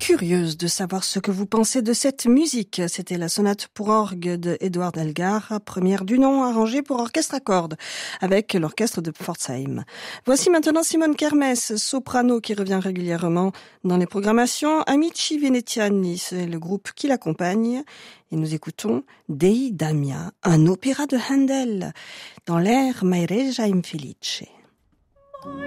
curieuse de savoir ce que vous pensez de cette musique. C'était la sonate pour orgue de Eduard Elgar, première du nom, arrangée pour orchestre à cordes, avec l'orchestre de Pforzheim. Voici maintenant Simone Kermes, soprano qui revient régulièrement dans les programmations. Amici Veneziani, c'est le groupe qui l'accompagne. Et nous écoutons Dei Damia, un opéra de Handel, dans l'air Mai Regia Infelice.